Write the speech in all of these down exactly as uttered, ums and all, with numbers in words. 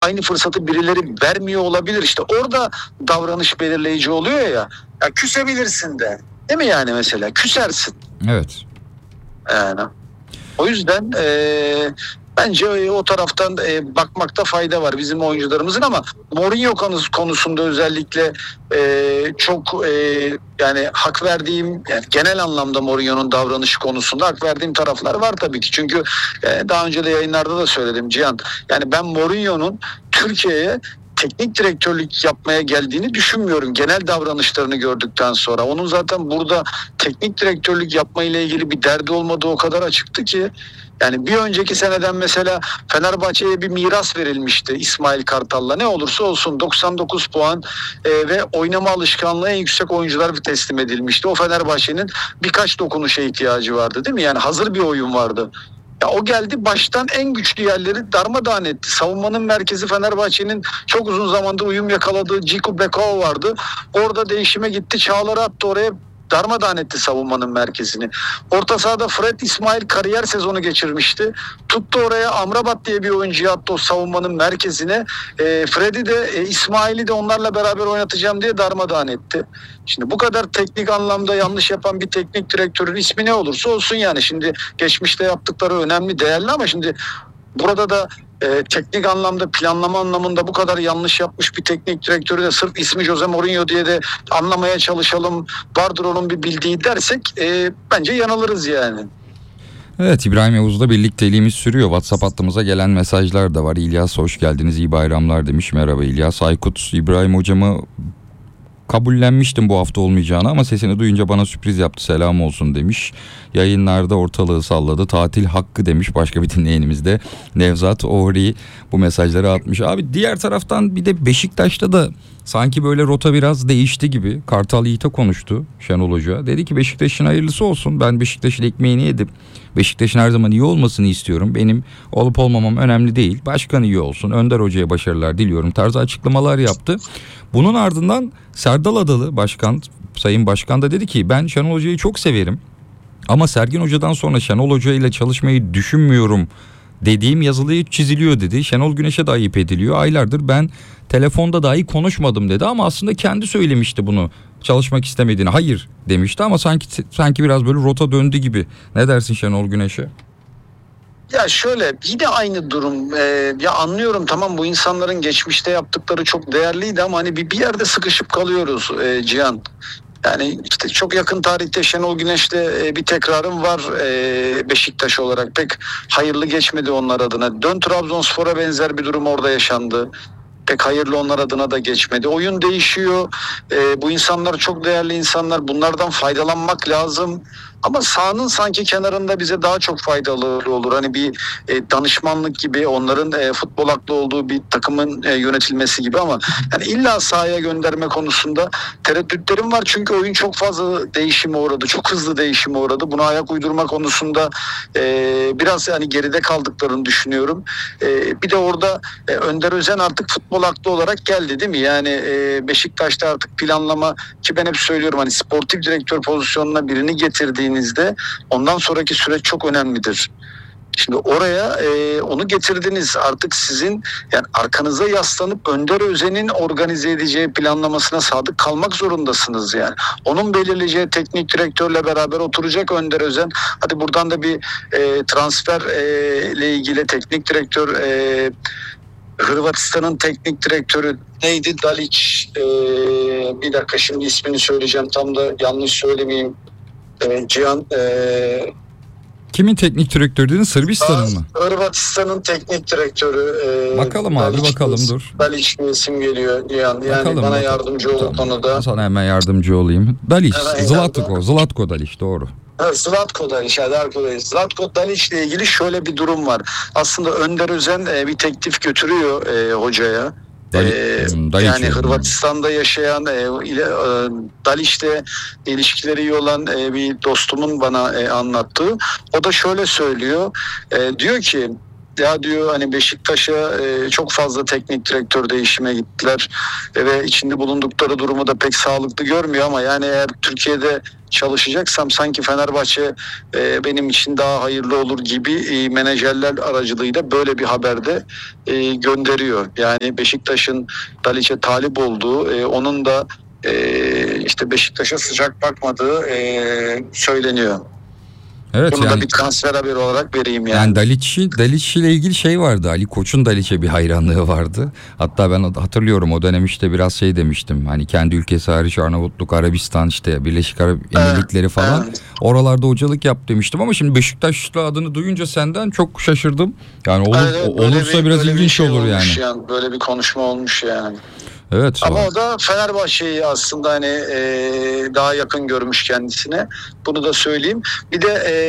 aynı fırsatı birileri vermiyor olabilir. İşte orada davranış belirleyici oluyor ya. Ya küsebilirsin de. Değil mi yani mesela? Küsersin. Evet. Yani. O yüzden e, bence o taraftan e, bakmakta fayda var bizim oyuncularımızın, ama Mourinho konusunda özellikle e, çok e, yani hak verdiğim, yani genel anlamda Mourinho'nun davranışı konusunda hak verdiğim taraflar var tabii ki. Çünkü e, daha önce de yayınlarda da söyledim Cihan. Yani ben Mourinho'nun Türkiye'ye teknik direktörlük yapmaya geldiğini düşünmüyorum. Genel davranışlarını gördükten sonra. Onun zaten burada teknik direktörlük yapmayla ilgili bir derdi olmadığı o kadar açıktı ki. Yani bir önceki seneden mesela Fenerbahçe'ye bir miras verilmişti İsmail Kartal'la. Ne olursa olsun doksan dokuz puan e, ve oynama alışkanlığı en yüksek oyuncular teslim edilmişti. O Fenerbahçe'nin birkaç dokunuşa ihtiyacı vardı, değil mi? Yani hazır bir oyun vardı. Ya o geldi, baştan en güçlü yerleri darmadağın etti. Savunmanın merkezi Fenerbahçe'nin çok uzun zamandır uyum yakaladığı Ciku Bekao vardı. Orada değişime gitti. Çağlar'ı attı oraya. Darmadağın etti savunmanın merkezini. Orta sahada Fred İsmail kariyer sezonu geçirmişti. Tuttu oraya Amrabat diye bir oyuncuyu attı o savunmanın merkezine. E, Fred'i de e, İsmail'i de onlarla beraber oynatacağım diye darmadağın etti. Şimdi bu kadar teknik anlamda yanlış yapan bir teknik direktörün ismi ne olursa olsun yani. Şimdi geçmişte yaptıkları önemli, değerli, ama şimdi burada da e, teknik anlamda, planlama anlamında bu kadar yanlış yapmış bir teknik direktörü de sırf ismi Jose Mourinho diye de anlamaya çalışalım, vardır onun bir bildiği dersek e, bence yanılırız yani. Evet, İbrahim Yavuz'la birlikteliğimiz sürüyor. WhatsApp hattımıza gelen mesajlar da var. İlyas hoş geldiniz, iyi bayramlar demiş. Merhaba İlyas. Aykut, İbrahim hocamı kabullenmiştim bu hafta olmayacağını ama sesini duyunca bana sürpriz yaptı, selam olsun demiş. Yayınlarda ortalığı salladı, tatil hakkı demiş başka bir dinleyenimiz de. Nevzat Ohri bu mesajları atmış. Abi diğer taraftan bir de Beşiktaş'ta da sanki böyle rota biraz değişti gibi. Kartal Yiğit'e konuştu Şenol Hoca. Dedi ki Beşiktaş'ın hayırlısı olsun, ben Beşiktaş'ın ekmeğini yedim. Beşiktaş'ın her zaman iyi olmasını istiyorum. Benim olup olmamam önemli değil. Başkan iyi olsun. Önder Hoca'ya başarılar diliyorum tarzı açıklamalar yaptı. Bunun ardından Serdal Adalı başkan, Sayın Başkan da dedi ki ben Şenol Hoca'yı çok severim. Ama Sergen Hoca'dan sonra Şenol Hoca ile çalışmayı düşünmüyorum dediğim yazılı çiziliyor dedi. Şenol Güneş'e de ayıp ediliyor. Aylardır ben telefonda dahi konuşmadım dedi ama aslında kendi söylemişti bunu. Çalışmak istemediğini, hayır demişti ama sanki sanki biraz böyle rota döndü gibi. Ne dersin Şenol Güneş'e? Ya şöyle, yine aynı durum. Ee, ya anlıyorum, tamam, bu insanların geçmişte yaptıkları çok değerliydi ama hani bir, bir yerde sıkışıp kalıyoruz e, Cihan. Yani işte çok yakın tarihte Şenol Güneş'le e, bir tekrarım var e, Beşiktaş olarak. Pek hayırlı geçmedi onlar adına. Dön Trabzonspor'a benzer bir durum orada yaşandı. Pek hayırlı onlar adına da geçmedi. Oyun değişiyor. E, bu insanlar çok değerli insanlar. Bunlardan faydalanmak lazım. Ama sahanın sanki kenarında bize daha çok faydalı olur. Hani bir e, danışmanlık gibi, onların e, futbol aklı olduğu bir takımın e, yönetilmesi gibi, ama yani illa sahaya gönderme konusunda tereddütlerim var. Çünkü oyun çok fazla değişime uğradı. Çok hızlı değişime uğradı. Buna ayak uydurma konusunda e, biraz yani geride kaldıklarını düşünüyorum. E, bir de orada e, Önder Özen artık futbol aklı olarak geldi, değil mi? Yani e, Beşiktaş'ta artık planlama, ki ben hep söylüyorum hani sportif direktör pozisyonuna birini getirdiği ondan sonraki süreç çok önemlidir. Şimdi oraya e, onu getirdiniz. Artık sizin yani arkanıza yaslanıp Önder Özen'in organize edeceği planlamasına sadık kalmak zorundasınız yani. Onun belirleyeceği teknik direktörle beraber oturacak Önder Özen. Hadi buradan da bir e, transfer e, ile ilgili teknik direktör e, Hırvatistan'ın teknik direktörü neydi? Dalic. E, bir dakika, şimdi ismini söyleyeceğim. Tam da yanlış söylemeyeyim. E, Cihan e, kimin teknik direktörü dedin? Sırbistan'ın mı? Hırvatistan'ın teknik direktörü. E, bakalım abi Dalic, bakalım dur. Dalic bir isim geliyor Cihan. Yani bakalım, bana bakalım. yardımcı ol tamam. konuda. Sana hemen yardımcı olayım. Dalic, Zlatko, Zlatko Dalic, doğru. Ha, Zlatko Dalic, Darko Zlatko Dalic ile ilgili şöyle bir durum var. Aslında Önder Özen e, bir teklif götürüyor e, hocaya. Dali, ee, Dalic yani yani. Hırvatistan'da yaşayan e, ile, e, Dalic'le ilişkileri iyi olan e, bir dostumun bana e, anlattığı. O da şöyle söylüyor. E, diyor ki ya diyor hani Beşiktaş'a e, çok fazla teknik direktör değişime gittiler e, ve içinde bulundukları durumu da pek sağlıklı görmüyor ama yani eğer Türkiye'de çalışacaksam sanki Fenerbahçe e, benim için daha hayırlı olur gibi e, menajerler aracılığıyla böyle bir haberde e, gönderiyor. Yani Beşiktaş'ın Dalic'e talip olduğu, e, onun da e, işte Beşiktaş'a sıcak bakmadığı e, söyleniyor. Evet, Bunu yani, da bir transfer haberi olarak vereyim yani. yani Dalic, Dalic ile ilgili şey vardı. Ali Koç'un Dalic'e bir hayranlığı vardı. Hatta ben hatırlıyorum o dönem işte biraz şey demiştim. Hani kendi ülkesi hariç Arnavutluk, Arabistan, işte Birleşik Arap Emirlikleri Evet, falan. evet. Oralarda hocalık yap demiştim ama şimdi Beşiktaşlı adını duyunca senden çok şaşırdım. Yani olur, Evet, evet, böyle olursa bir- biraz böyle bir ilginç şey olur olmuş yani. Böyle bir konuşma olmuş yani. Evet. Ama o- o da Fenerbahçe'yi aslında hani e, daha yakın görmüş kendisine. Bunu da söyleyeyim. Bir de e,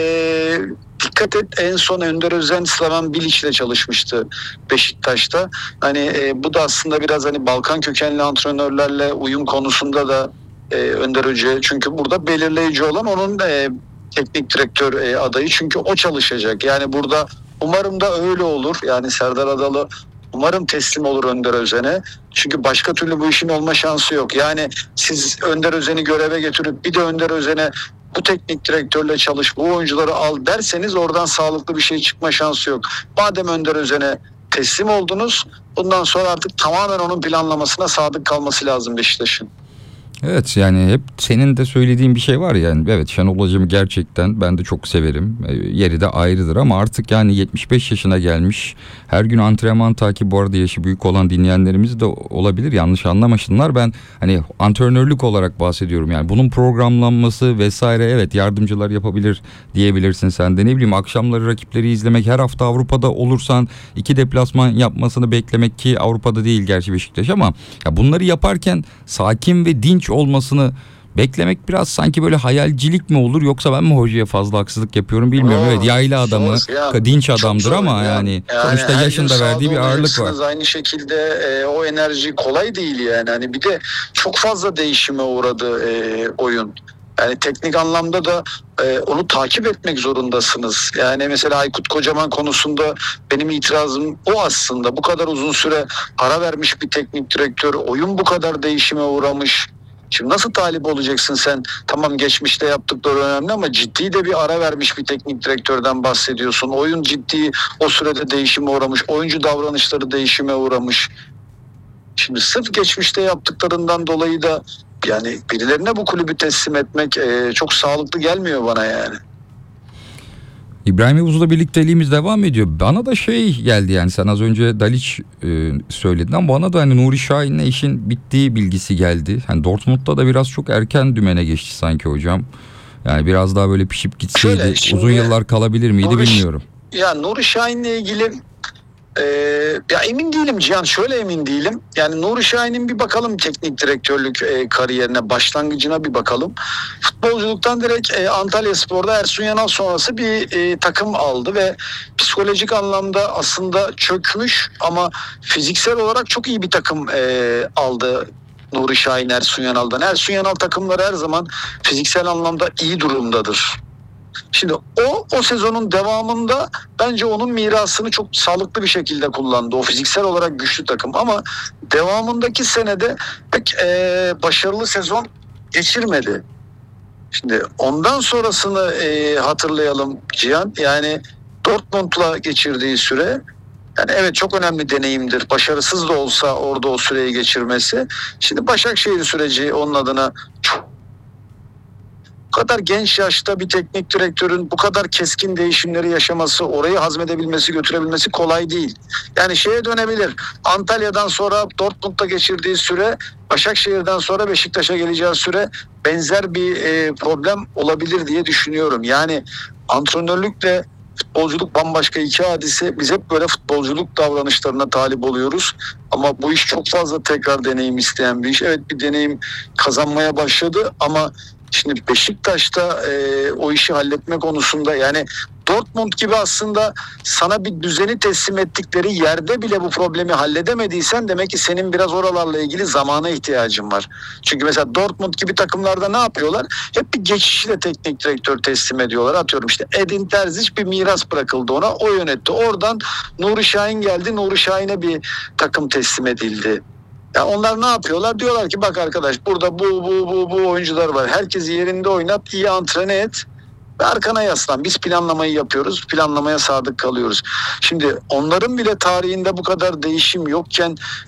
dikkat et, en son Önder Özen Slaven Bilic'le çalışmıştı Beşiktaş'ta. Hani e, bu da aslında biraz hani Balkan kökenli antrenörlerle uyum konusunda da e, Önder Hoca. Çünkü burada belirleyici olan onun e, teknik direktör e, adayı. Çünkü o çalışacak. Yani burada umarım da öyle olur. Yani Serdar Adalı umarım teslim olur Önder Özen'e. Çünkü başka türlü bu işin olma şansı yok. Yani siz Önder Özen'i göreve getirip bir de Önder Özen'e bu teknik direktörle çalış, bu oyuncuları al derseniz oradan sağlıklı bir şey çıkma şansı yok. Madem Önder Özen'e teslim oldunuz, bundan sonra artık tamamen onun planlamasına sadık kalması lazım Beşiktaş'ın. Evet, yani hep senin de söylediğin bir şey var yani. Evet, Şenol Hocam'ı gerçekten ben de çok severim. E, yeri de ayrıdır ama artık yani yetmiş beş yaşına gelmiş. Her gün antrenman takibi, bu arada yaşı büyük olan dinleyenlerimiz de olabilir, yanlış anlamasınlar. Ben hani antrenörlük olarak bahsediyorum yani. Bunun programlanması vesaire, evet, yardımcılar yapabilir diyebilirsin sen de. Ne bileyim, akşamları rakipleri izlemek, her hafta Avrupa'da olursan iki deplasman yapmasını beklemek, ki Avrupa'da değil gerçi Beşiktaş, ama ya bunları yaparken sakin ve dinç olmasını beklemek biraz sanki böyle hayalcilik mi olur, yoksa ben mi hocaya fazla haksızlık yapıyorum bilmiyorum. Zor, Evet, yayla adamı, zor ya. dinç Çok adamdır zor ama ya. yani, Yani sonuçta her yaşında gün verdiği bir sahada ağırlık var. olacaksınız. Aynı şekilde e, o enerji kolay değil yani. Hani bir de çok fazla değişime uğradı e, oyun. Yani teknik anlamda da e, onu takip etmek zorundasınız. Yani mesela Aykut Kocaman konusunda benim itirazım o aslında. Bu kadar uzun süre ara vermiş bir teknik direktör, oyun bu kadar değişime uğramış. Şimdi nasıl talip olacaksın sen? Tamam, geçmişte yaptıkları önemli ama ciddi de bir ara vermiş bir teknik direktörden bahsediyorsun. Oyun ciddi o sürede değişime uğramış. Oyuncu davranışları değişime uğramış. Şimdi sırf geçmişte yaptıklarından dolayı da yani birilerine bu kulübü teslim etmek e, çok sağlıklı gelmiyor bana yani. İbrahim Yavuz'la birlikteliğimiz devam ediyor. Bana da şey geldi, yani sen az önce Dalic e, söyledin ama bana da hani Nuri Şahin'le işin bittiği bilgisi geldi. Hani Dortmund'da da biraz çok erken dümene geçti sanki hocam. Yani biraz daha böyle pişip gitseydi Şöyle, şimdi uzun yıllar kalabilir miydi Nuri- bilmiyorum. Ya Nuri Şahin'le ilgili e, ya emin değilim Cihan, şöyle emin değilim. Yani Nuri Şahin'in bir bakalım teknik direktörlük e, kariyerine, başlangıcına bir bakalım. Futbolculuktan direkt e, Antalyaspor'da Ersun Yanal sonrası bir e, takım aldı ve psikolojik anlamda aslında çökmüş ama fiziksel olarak çok iyi bir takım e, aldı Nuri Şahin Ersun Yanal'dan. Ersun Yanal takımları her zaman fiziksel anlamda iyi durumdadır. Şimdi o o sezonun devamında bence onun mirasını çok sağlıklı bir şekilde kullandı. O fiziksel olarak güçlü takım ama devamındaki senede pek e, başarılı sezon geçirmedi. Şimdi ondan sonrasını e, hatırlayalım Cihan. Yani Dortmund'la geçirdiği süre, yani evet çok önemli deneyimdir. Başarısız da olsa orada o süreyi geçirmesi. Şimdi Başakşehir süreci onun adına çok, bu kadar genç yaşta bir teknik direktörün bu kadar keskin değişimleri yaşaması, orayı hazmedebilmesi, götürebilmesi kolay değil. Yani şeye dönebilir. Antalya'dan sonra Dortmund'da geçirdiği süre, Başakşehir'den sonra Beşiktaş'a geleceği süre benzer bir e, problem olabilir diye düşünüyorum. Yani antrenörlükle futbolculuk bambaşka iki hadise. Biz hep böyle futbolculuk davranışlarına talip oluyoruz. Ama bu iş çok fazla tekrar deneyim isteyen bir iş. Evet, bir deneyim kazanmaya başladı ama Şimdi Beşiktaş'ta e, o işi halletme konusunda, yani Dortmund gibi aslında sana bir düzeni teslim ettikleri yerde bile bu problemi halledemediysen demek ki senin biraz oralarla ilgili zamana ihtiyacın var. Çünkü mesela Dortmund gibi takımlarda ne yapıyorlar? Hep bir geçişle teknik direktör teslim ediyorlar. Atıyorum işte Edin Terzic bir miras bırakıldı ona, o yönetti. Oradan Nuri Şahin geldi, Nuri Şahin'e bir takım teslim edildi. Ya onlar ne yapıyorlar? Diyorlar ki bak arkadaş, burada bu bu bu bu oyuncular var. Herkesi yerinde oynat, iyi antrene et ve arkana yaslan. Biz planlamayı yapıyoruz. Planlamaya sadık kalıyoruz. Şimdi onların bile tarihinde bu kadar değişim yokken